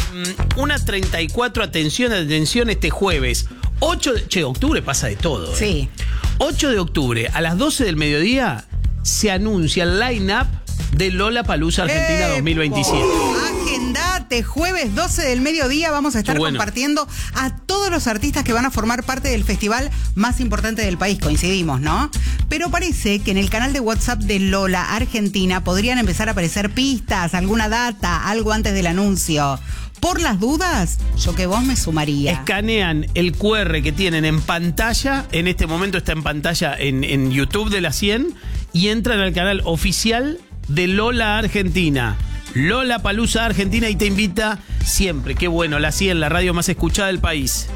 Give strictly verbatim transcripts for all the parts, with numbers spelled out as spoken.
una treinta y cuatro, atención, atención, este jueves. ocho de, che, octubre pasa de todo. ¿eh? Sí. ocho de octubre, a las doce del mediodía, se anuncia el line-up de Lollapalooza Argentina ¡Eh, dos mil veintisiete. Agendate, jueves doce del mediodía vamos a estar Bueno. compartiendo a todos los artistas que van a formar parte del festival más importante del país, coincidimos, ¿no? Pero parece que en el canal de WhatsApp de Lola Argentina podrían empezar a aparecer pistas, alguna data, algo antes del anuncio. Por las dudas, yo que vos me sumaría. Escanean el Q R que tienen en pantalla, en este momento está en pantalla en, en YouTube de la cien, y entran al canal oficial de Lola Argentina. Lollapalooza Argentina, y te invita siempre. Qué bueno, la cien, la radio más escuchada del país.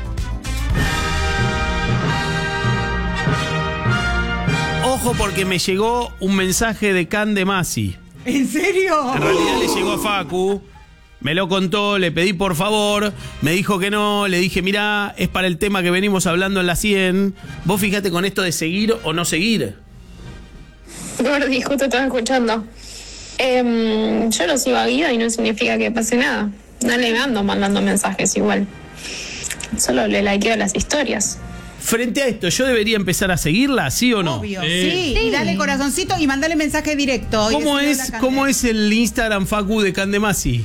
Ojo, porque me llegó un mensaje de Can de Masi. ¿En serio? En realidad le llegó a Facu, me lo contó, le pedí por favor, me dijo que no, le dije, mirá, es para el tema que venimos hablando en la cien. Vos fíjate con esto de seguir o no seguir. Gordi, justo estaba escuchando. Eh, yo lo sigo a Guido y no significa que pase nada. No le ando mandando mensajes igual. Solo le likeo las historias. Frente a esto, ¿yo debería empezar a seguirla, sí o no? Obvio, Eh, sí. Y dale corazoncito y mandale mensaje directo. Y ¿Cómo decirle es, a la ¿Cómo Cande. es el Instagram Facu de Candemasi?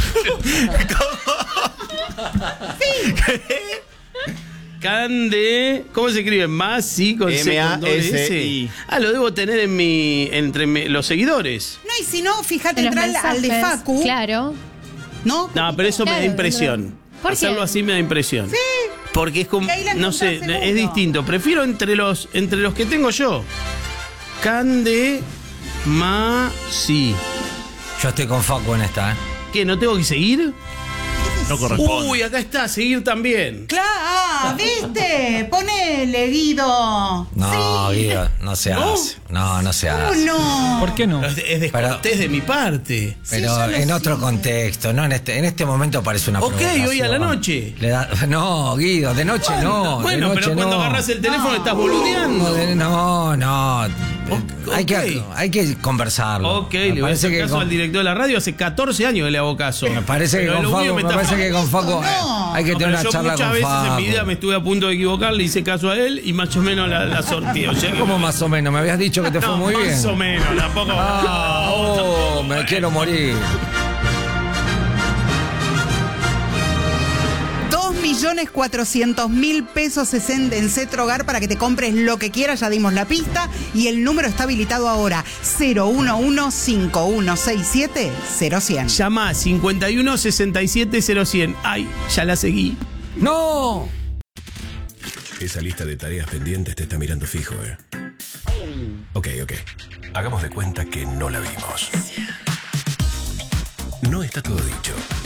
Cande, ¿cómo se escribe? Masi con C, con doble S. I. Ah, lo debo tener en mi entre mi- los seguidores. No, y si no, fíjate, En los entra al- al de mensajes, Facu. Claro. ¿No? No, pero eso me da Claro, impresión. ¿por qué? Hacerlo así me da impresión. Sí. Porque es como, Y ahí la no sé, encontrás es seguro. distinto. Prefiero entre los entre los que tengo yo. Cande Masi. Yo estoy con Facu en esta, ¿eh? ¿Qué? ¿No tengo que seguir? No corresponde. Uy, acá está, seguir también. Claro, ¿viste? Ponele, Guido. No, Sí. Guido, no se ¿No? hace. No, no se ¿Cómo hace. no? ¿Por qué no? Es, es descortés de mi parte. Pero Sí, yo lo en otro sigo. contexto, no en este, en este momento parece una Ok, provocación. hoy a la noche. Le da- no, Guido, de noche no. de Bueno, noche pero cuando no. agarras el teléfono No. estás boludeando. No, de- no, no. Ok. Hay, que, hay que conversarlo. Ok, Me le voy a parece hacer que caso con- al director de la radio. Hace catorce años que le hago caso. Me parece que Pero con lo único Facu, me me está parece que con Facu No. hay que No, tener pero una yo charla muchas con veces Facu. en mi vida me estuve a punto de equivocar, le hice caso a él y más o menos la, la sorteé. O sea que- ¿Cómo más o menos? Me habías dicho que te fue No, muy bien. más o menos, tampoco. Ah, no, oh, tampoco, me bueno. quiero morir. dos millones cuatrocientos mil pesos es en, en Cetro Hogar para que te compres lo que quieras, ya dimos la pista. Y el número está habilitado ahora, cero uno uno cinco uno seis siete cero cien. Llama cincuenta y uno sesenta y siete cero cien. Ay, ya la seguí. ¡No! Esa lista de tareas pendientes te está mirando fijo, ¿eh? Ok, ok. Hagamos de cuenta que no la vimos. No está todo dicho.